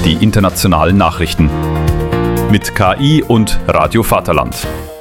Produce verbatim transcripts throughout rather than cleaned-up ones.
die internationalen Nachrichten. Mit K I und Radio Vaterland.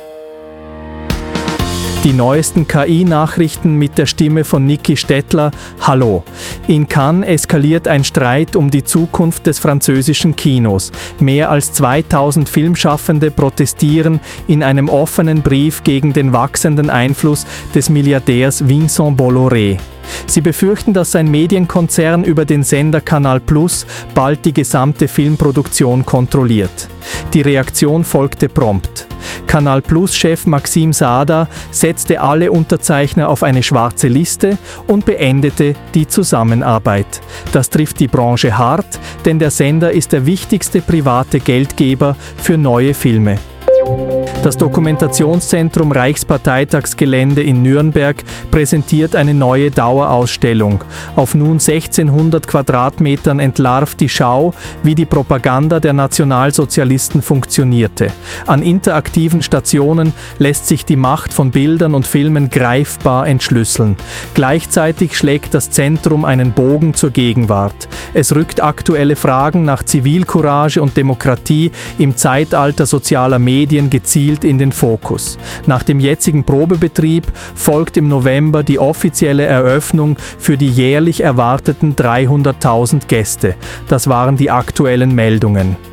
Die neuesten K I-Nachrichten mit der Stimme von Niki Stettler. Hallo. In Cannes eskaliert ein Streit um die Zukunft des französischen Kinos. Mehr als zweitausend Filmschaffende protestieren in einem offenen Brief gegen den wachsenden Einfluss des Milliardärs Vincent Bolloré. Sie befürchten, dass sein Medienkonzern über den Sender Canal Plus bald die gesamte Filmproduktion kontrolliert. Die Reaktion folgte prompt. Canal Plus-Chef Maxime Saada setzte alle Unterzeichner auf eine schwarze Liste und beendete die Zusammenarbeit. Das trifft die Branche hart, denn der Sender ist der wichtigste private Geldgeber für neue Filme. Das Dokumentationszentrum Reichsparteitagsgelände in Nürnberg präsentiert eine neue Dauerausstellung. Auf nun sechzehnhundert Quadratmetern entlarvt die Schau, wie die Propaganda der Nationalsozialisten funktionierte. An interaktiven Stationen lässt sich die Macht von Bildern und Filmen greifbar entschlüsseln. Gleichzeitig schlägt das Zentrum einen Bogen zur Gegenwart. Es rückt aktuelle Fragen nach Zivilcourage und Demokratie im Zeitalter sozialer Medien gezielt in den Fokus. Nach dem jetzigen Probebetrieb folgt im November die offizielle Eröffnung für die jährlich erwarteten dreihunderttausend Gäste. Das waren die aktuellen Meldungen.